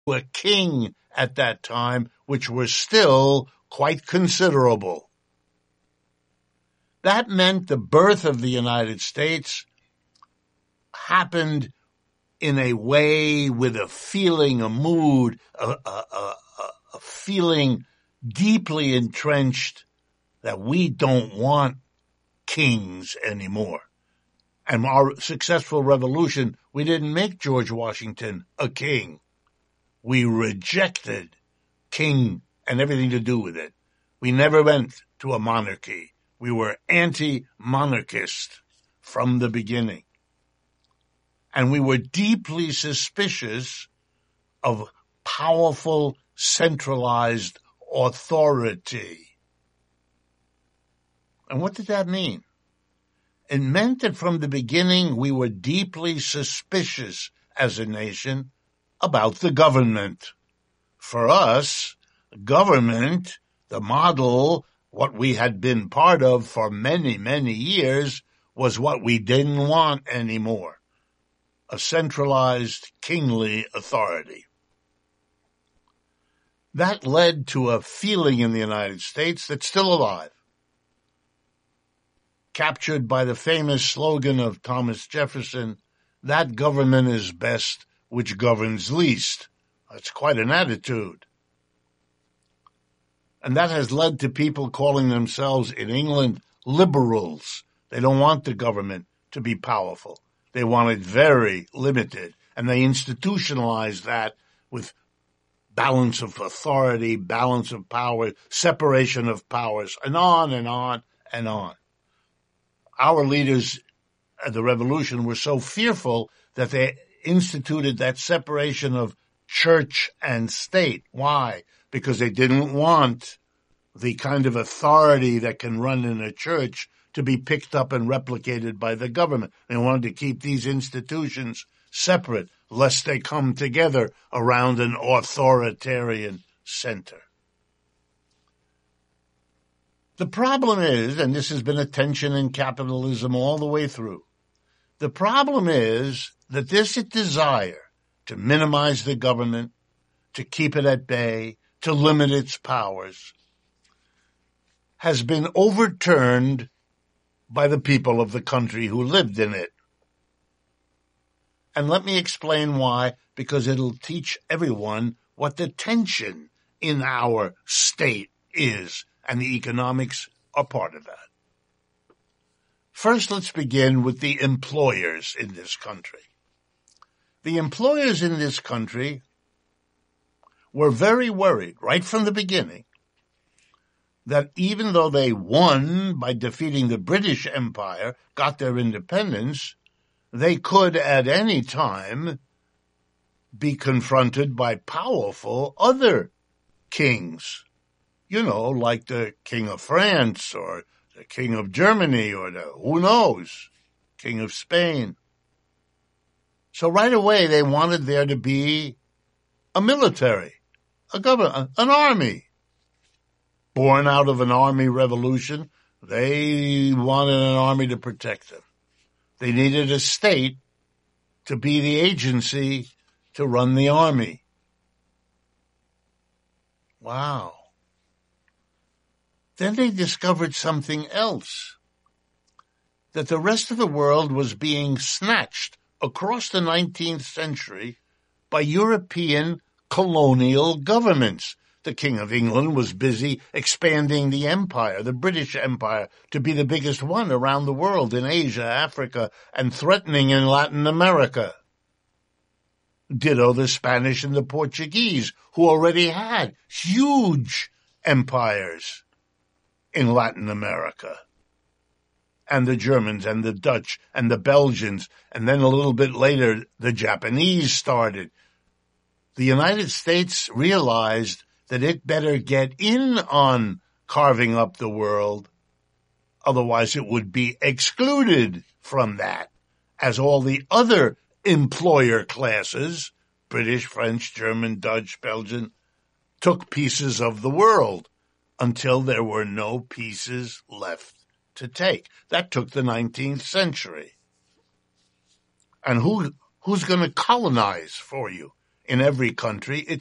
a king at that time, which were still quite considerable. That meant the birth of the United States happened in a way with a feeling, a mood, a feeling deeply entrenched that we don't want kings anymore. And our successful revolution, we didn't make George Washington a king. We rejected king and everything to do with it. We never went to a monarchy. We were anti-monarchist from the beginning. And we were deeply suspicious of powerful, centralized authority. And what did that mean? It meant that from the beginning we were deeply suspicious as a nation about the government. For us, government, the model, what we had been part of for many, many years, was what we didn't want anymore. A centralized kingly authority. That led to a feeling in the United States that's still alive, captured by the famous slogan of Thomas Jefferson, that government is best which governs least. That's quite an attitude. And that has led to people calling themselves in England liberals. They don't want the government to be powerful. They want it very limited. And they institutionalize that with balance of authority, balance of power, separation of powers, and on and on and on. Our leaders of the revolution were so fearful that they instituted that separation of church and state. Why? Because they didn't want the kind of authority that can run in a church to be picked up and replicated by the government. They wanted to keep these institutions separate, lest they come together around an authoritarian center. The problem is, and this has been a tension in capitalism all the way through, the problem is that this desire to minimize the government, to keep it at bay, to limit its powers, has been overturned by the people of the country who lived in it. And let me explain why, because it'll teach everyone what the tension in our state is, and the economics are part of that. First, let's begin with the employers in this country. The employers in this country were very worried right from the beginning that even though they won by defeating the British Empire, got their independence, they could at any time be confronted by powerful other kings, you know, like the King of France or the King of Germany or who knows, King of Spain. So right away they wanted there to be a military, a government, an army. Born out of an army revolution, they wanted an army to protect them. They needed a state to be the agency to run the army. Wow. Then they discovered something else, that the rest of the world was being snatched across the 19th century by European colonial governments. The King of England was busy expanding the empire, the British Empire, to be the biggest one around the world in Asia, Africa, and threatening in Latin America. Ditto the Spanish and the Portuguese, who already had huge empires in Latin America. And the Germans and the Dutch and the Belgians, and then a little bit later, the Japanese started. The United States realized that it better get in on carving up the world, otherwise it would be excluded from that, as all the other employer classes, British, French, German, Dutch, Belgian, took pieces of the world until there were no pieces left to take. That took the 19th century. And who's going to colonize for you in every country.